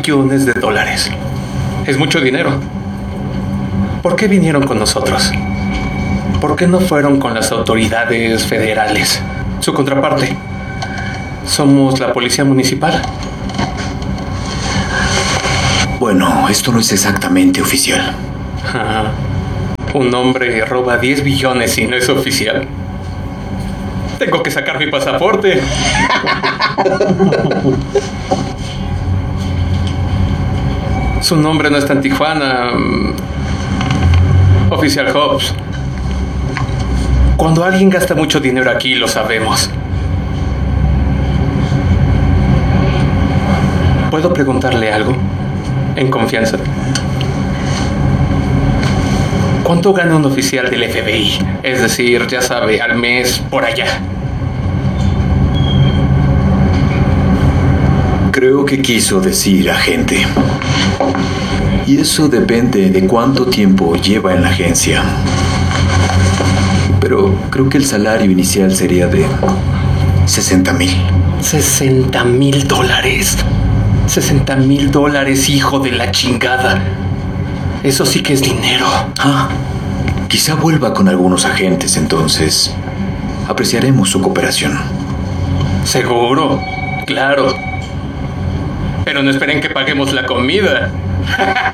millones de dólares. Es mucho dinero. ¿Por qué vinieron con nosotros? ¿Por qué no fueron con las autoridades federales? Su contraparte. Somos la policía municipal. Bueno, esto no es exactamente oficial. Un hombre roba 10 billones y no es oficial. Tengo que sacar mi pasaporte. Su nombre no está en Tijuana. Oficial Hobbs. Cuando alguien gasta mucho dinero aquí, lo sabemos. ¿Puedo preguntarle algo? En confianza. ¿Cuánto gana un oficial del FBI? Es decir, ya sabe, al mes por allá. Creo que quiso decir agente. Y eso depende de cuánto tiempo lleva en la agencia. Pero creo que el salario inicial sería de 60,000. $60,000. $60,000, hijo de la chingada. Eso sí que es dinero. Quizá vuelva con algunos agentes, entonces apreciaremos su cooperación. Seguro, claro. Pero no esperen que paguemos la comida.